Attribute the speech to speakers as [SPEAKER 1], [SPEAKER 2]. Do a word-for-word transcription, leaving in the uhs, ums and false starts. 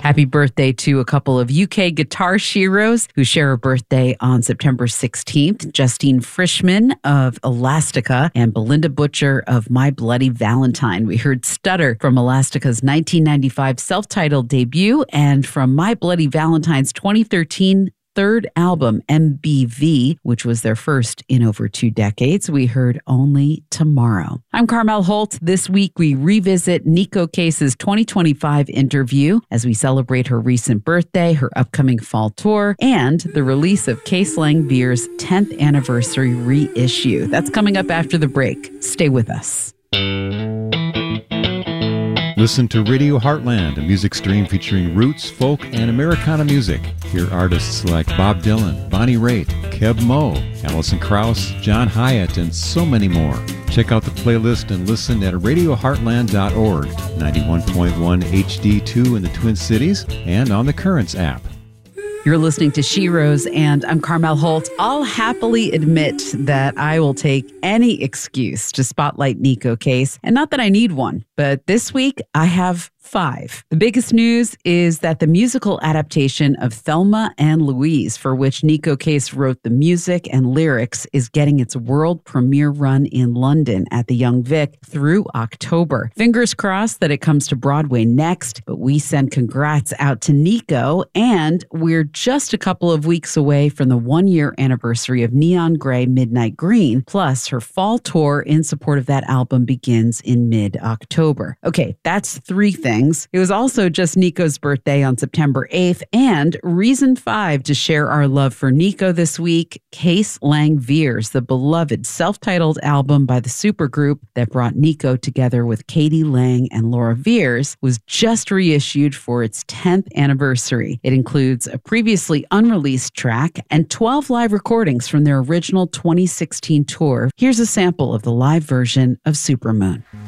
[SPEAKER 1] Happy birthday to a couple of U K guitar sheroes who share a birthday on September sixteenth. Justine Frischman of Elastica and Belinda Butcher of My Bloody Valentine. We heard Stutter from Elastica's nineteen ninety-five self-titled debut and from My Bloody Valentine's twenty thirteen third album, M B V, which was their first in over two decades. We heard Only Tomorrow. I'm Carmel Holt. This week, we revisit Neko Case's twenty twenty-five interview as we celebrate her recent birthday, her upcoming fall tour, and the release of Kees Langevier's tenth anniversary reissue. That's coming up after the break. Stay with us.
[SPEAKER 2] Listen to Radio Heartland, a music stream featuring roots, folk, and Americana music. Hear artists like Bob Dylan, Bonnie Raitt, Keb Mo, Alison Krauss, John Hyatt, and so many more. Check out the playlist and listen at radio heartland dot org, ninety-one point one H D two in the Twin Cities, and on the Currents app.
[SPEAKER 1] You're listening to Sheroes, and I'm Carmel Holt. I'll happily admit that I will take any excuse to spotlight Neko Case, and not that I need one, but this week I have five. The biggest news is that the musical adaptation of Thelma and Louise, for which Neko Case wrote the music and lyrics, is getting its world premiere run in London at the Young Vic through October. Fingers crossed that it comes to Broadway next, but we send congrats out to Neko, and we're just a couple of weeks away from the one-year anniversary of Neon Grey Midnight Green, plus her fall tour in support of that album begins in mid-October. Okay, that's three things. It was also just Neko's birthday on September eighth, and reason five to share our love for Neko this week, Kees Langevier's, the beloved self-titled album by the supergroup that brought Neko together with Katie Lang and Laura Veers, was just reissued for its tenth anniversary. It includes a previously unreleased track and twelve live recordings from their original twenty sixteen tour. Here's a sample of the live version of Supermoon.